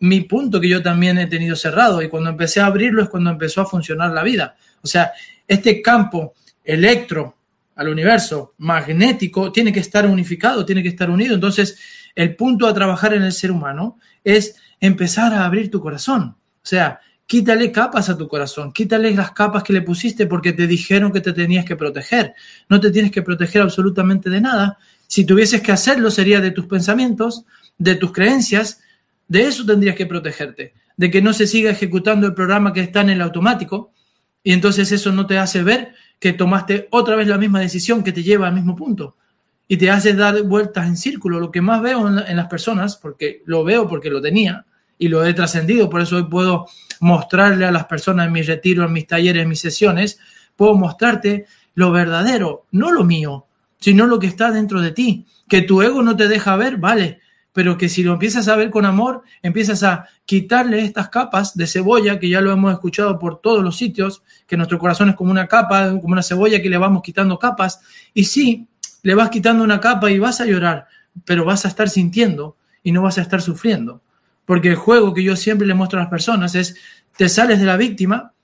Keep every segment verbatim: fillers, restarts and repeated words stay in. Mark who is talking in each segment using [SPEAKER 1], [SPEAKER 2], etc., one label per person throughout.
[SPEAKER 1] mi punto que yo también he tenido cerrado, y cuando empecé a abrirlo es cuando empezó a funcionar la vida. O sea, este campo electro al universo magnético tiene que estar unificado, tiene que estar unido. Entonces, el punto a trabajar en el ser humano es empezar a abrir tu corazón. O sea, quítale capas a tu corazón, quítale las capas que le pusiste porque te dijeron que te tenías que proteger. No te tienes que proteger absolutamente de nada. Si tuvieses que hacerlo, sería de tus pensamientos, de tus creencias. De eso tendrías que protegerte, de que no se siga ejecutando el programa que está en el automático, y entonces eso no te hace ver que tomaste otra vez la misma decisión que te lleva al mismo punto, y te hace dar vueltas en círculo. Lo que más veo en, la, en las personas, porque lo veo porque lo tenía y lo he trascendido, por eso hoy puedo mostrarle a las personas en mis retiros, en mis talleres, en mis sesiones, puedo mostrarte lo verdadero, no lo mío, sino lo que está dentro de ti, que tu ego no te deja ver, vale, pero que si lo empiezas a ver con amor, empiezas a quitarle estas capas de cebolla, que ya lo hemos escuchado por todos los sitios, que nuestro corazón es como una capa, como una cebolla que le vamos quitando capas, y sí, le vas quitando una capa y vas a llorar, pero vas a estar sintiendo y no vas a estar sufriendo. Porque el juego que yo siempre le muestro a las personas es, te sales de la víctima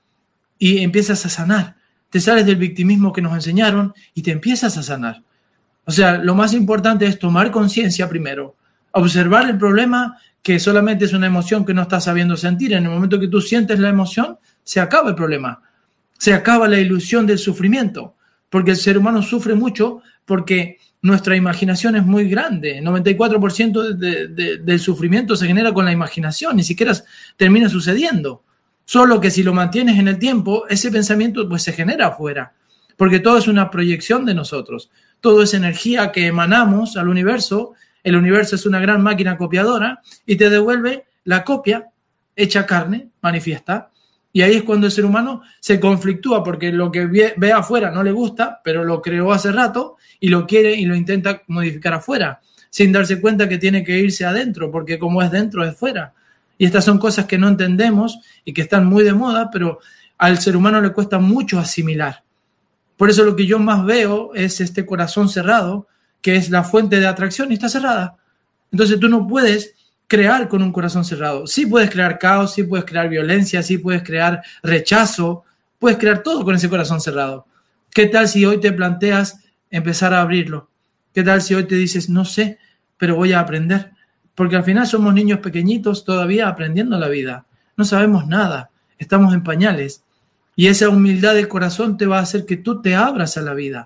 [SPEAKER 1] y empiezas a sanar, te sales del victimismo que nos enseñaron y te empiezas a sanar. O sea, lo más importante es tomar conciencia primero, observar el problema, que solamente es una emoción que no estás sabiendo sentir. En el momento que tú sientes la emoción, se acaba el problema. Se acaba la ilusión del sufrimiento. Porque el ser humano sufre mucho porque nuestra imaginación es muy grande. El noventa y cuatro por ciento de, de, del sufrimiento se genera con la imaginación. Ni siquiera termina sucediendo. Solo que si lo mantienes en el tiempo, ese pensamiento pues se genera afuera. Porque todo es una proyección de nosotros. Todo es energía que emanamos al universo. El universo es una gran máquina copiadora y te devuelve la copia hecha carne, manifiesta. Y ahí es cuando el ser humano se conflictúa porque lo que ve, ve afuera no le gusta, pero lo creó hace rato y lo quiere y lo intenta modificar afuera, sin darse cuenta que tiene que irse adentro, porque como es dentro es fuera. Y estas son cosas que no entendemos y que están muy de moda, pero al ser humano le cuesta mucho asimilar. Por eso lo que yo más veo es este corazón cerrado, que es la fuente de atracción y está cerrada. Entonces tú no puedes crear con un corazón cerrado. Sí puedes crear caos, sí puedes crear violencia, sí puedes crear rechazo, puedes crear todo con ese corazón cerrado. ¿Qué tal si hoy te planteas empezar a abrirlo? ¿Qué tal si hoy te dices, no sé, pero voy a aprender? Porque al final somos niños pequeñitos todavía aprendiendo la vida. No sabemos nada, estamos en pañales. Y esa humildad del corazón te va a hacer que tú te abras a la vida.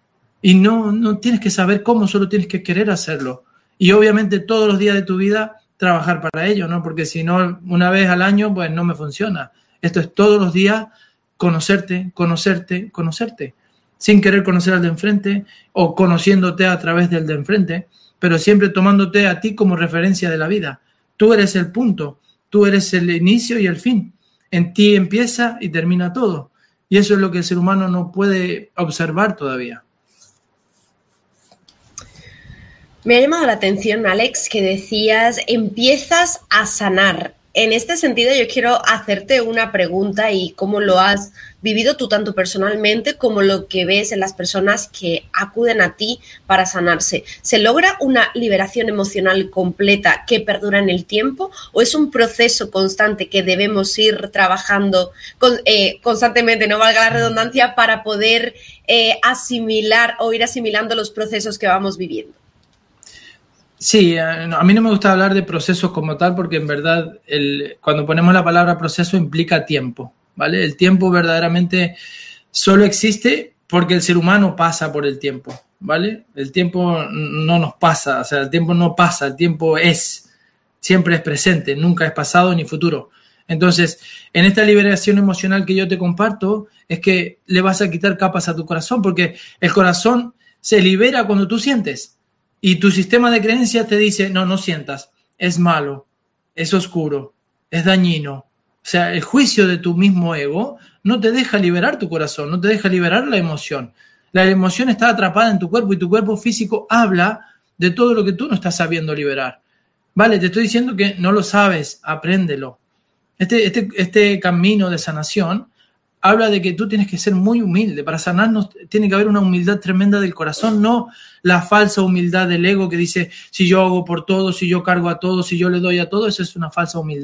[SPEAKER 1] Y no, no tienes que saber cómo, solo tienes que querer hacerlo. Y obviamente todos los días de tu vida trabajar para ello, ¿no? Porque si no, una vez al año, pues no me funciona. Esto es todos los días conocerte, conocerte, conocerte. Sin querer conocer al de enfrente o conociéndote a través del de enfrente, pero siempre tomándote a ti como referencia de la vida. Tú eres el punto, tú eres el inicio y el fin. En ti empieza y termina todo. Y eso es lo que el ser humano no puede observar todavía.
[SPEAKER 2] Me ha llamado la atención, Alex, que decías, empiezas a sanar. En este sentido, yo quiero hacerte una pregunta y cómo lo has vivido tú tanto personalmente como lo que ves en las personas que acuden a ti para sanarse. ¿Se logra una liberación emocional completa que perdura en el tiempo o es un proceso constante que debemos ir trabajando con, eh, constantemente, no valga la redundancia, para poder eh, asimilar o ir asimilando los procesos que vamos viviendo?
[SPEAKER 1] Sí, a mí no me gusta hablar de procesos como tal porque en verdad el, cuando ponemos la palabra proceso implica tiempo, ¿vale? El tiempo verdaderamente solo existe porque el ser humano pasa por el tiempo, ¿vale? El tiempo no nos pasa, o sea, el tiempo no pasa, el tiempo es, siempre es presente, nunca es pasado ni futuro. Entonces, en esta liberación emocional que yo te comparto es que le vas a quitar capas a tu corazón porque el corazón se libera cuando tú sientes. Y tu sistema de creencias te dice, no, no sientas, es malo, es oscuro, es dañino. O sea, el juicio de tu mismo ego no te deja liberar tu corazón, no te deja liberar la emoción. La emoción está atrapada en tu cuerpo y tu cuerpo físico habla de todo lo que tú no estás sabiendo liberar. Vale, te estoy diciendo que no lo sabes, apréndelo. Este, este, este camino de sanación habla de que tú tienes que ser muy humilde. Para sanarnos tiene que haber una humildad tremenda del corazón, no la falsa humildad del ego que dice, si yo hago por todo, si yo cargo a todo, si yo le doy a todo, eso es una falsa humildad.